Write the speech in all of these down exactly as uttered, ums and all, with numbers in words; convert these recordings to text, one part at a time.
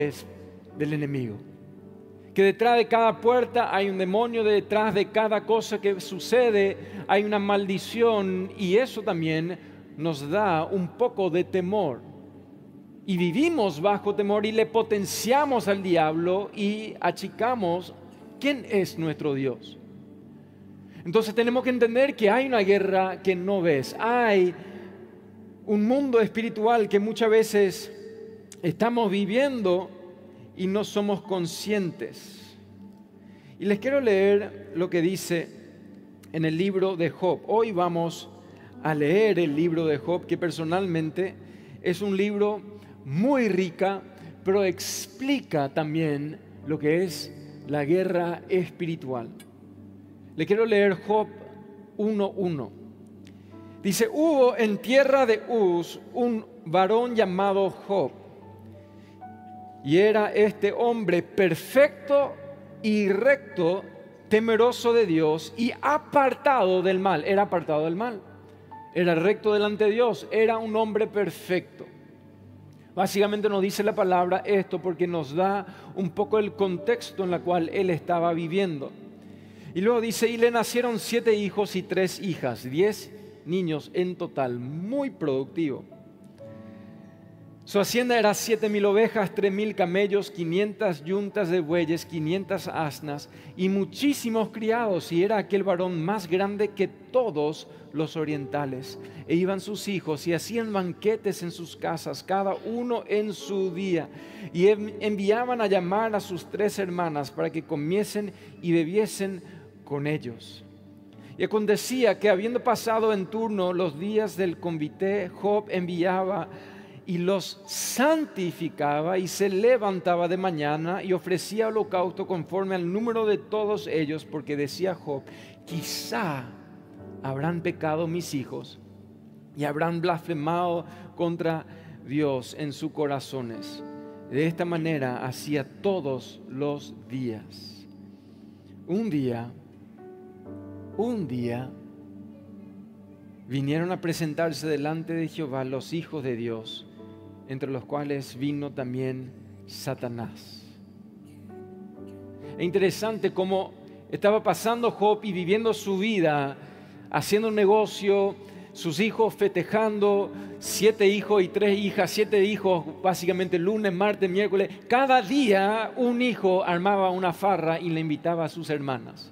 es del enemigo. Que detrás de cada puerta hay un demonio, detrás de cada cosa que sucede hay una maldición, y eso también nos da un poco de temor. Y vivimos bajo temor y le potenciamos al diablo y achicamos quién es nuestro Dios. Entonces tenemos que entender que hay una guerra que no ves. Hay un mundo espiritual que muchas veces estamos viviendo y no somos conscientes. Y les quiero leer lo que dice en el libro de Job. Hoy vamos a leer el libro de Job, que personalmente es un libro muy rica, pero explica también lo que es la guerra espiritual. Le quiero leer Job uno uno. Dice: hubo en tierra de Uz un varón llamado Job, y era este hombre perfecto y recto, temeroso de Dios y apartado del mal. Era apartado del mal, era recto delante de Dios, era un hombre perfecto. Básicamente nos dice la palabra esto porque nos da un poco el contexto en el cual él estaba viviendo. Y luego dice: y le nacieron siete hijos y tres hijas, diez niños en total, muy productivo. Su hacienda era siete mil ovejas, tres mil camellos, quinientas yuntas de bueyes, quinientas asnas y muchísimos criados. Y era aquel varón más grande que todos los orientales. E iban sus hijos y hacían banquetes en sus casas, cada uno en su día. Y enviaban a llamar a sus tres hermanas para que comiesen y bebiesen con ellos. Y acontecía que, habiendo pasado en turno los días del convite, Job enviaba y los santificaba, y se levantaba de mañana y ofrecía holocausto conforme al número de todos ellos, porque decía Job: quizá habrán pecado mis hijos y habrán blasfemado contra Dios en sus corazones. De esta manera hacía todos los días. Un día, un día, vinieron a presentarse delante de Jehová los hijos de Dios, entre los cuales vino también Satanás. Es interesante cómo estaba pasando Job y viviendo su vida, haciendo un negocio, sus hijos festejando, siete hijos y tres hijas, siete hijos básicamente lunes, martes, miércoles. Cada día un hijo armaba una farra y le invitaba a sus hermanas.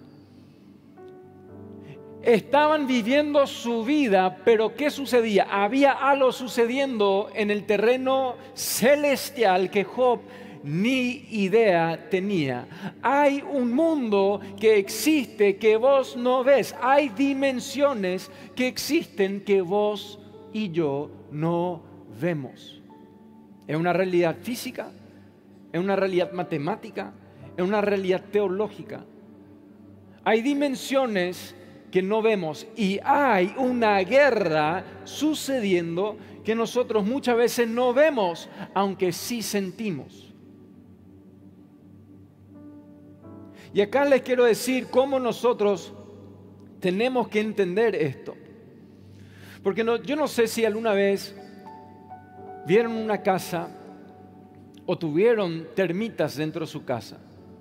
Estaban viviendo su vida, pero ¿qué sucedía? Había algo sucediendo en el terreno celestial que Job ni idea tenía. Hay un mundo que existe que vos no ves. Hay dimensiones que existen que vos y yo no vemos. Es una realidad física, es una realidad matemática, es una realidad teológica. Hay dimensiones que no vemos y hay una guerra sucediendo que nosotros muchas veces no vemos, aunque sí sentimos. Y acá les quiero decir cómo nosotros tenemos que entender esto. Porque no, yo no sé si alguna vez vieron una casa o tuvieron termitas dentro de su casa.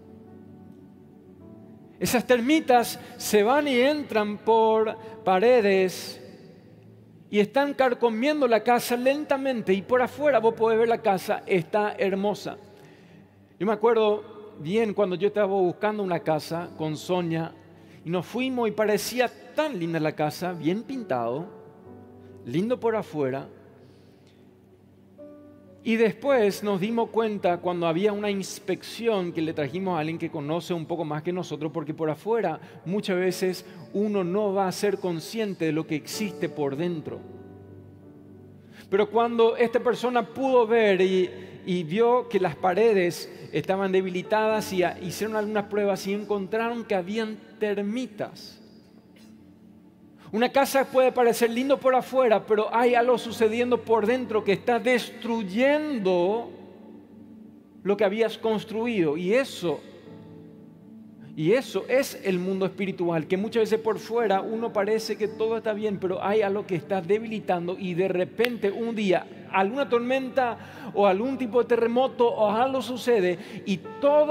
Esas termitas se van y entran por paredes y están carcomiendo la casa lentamente, y por afuera vos podés ver la casa, está hermosa. Yo me acuerdo bien cuando yo estaba buscando una casa con Sonia y nos fuimos y parecía tan linda la casa, bien pintado, lindo por afuera. Y después nos dimos cuenta cuando había una inspección que le trajimos a alguien que conoce un poco más que nosotros, porque por afuera muchas veces uno no va a ser consciente de lo que existe por dentro. Pero cuando esta persona pudo ver y, y vio que las paredes estaban debilitadas y a, hicieron algunas pruebas y encontraron que habían termitas. Una casa puede parecer lindo por afuera, pero hay algo sucediendo por dentro que está destruyendo lo que habías construido. Y eso, y eso es el mundo espiritual, que muchas veces por fuera uno parece que todo está bien, pero hay algo que está debilitando y de repente un día alguna tormenta o algún tipo de terremoto o algo sucede y todo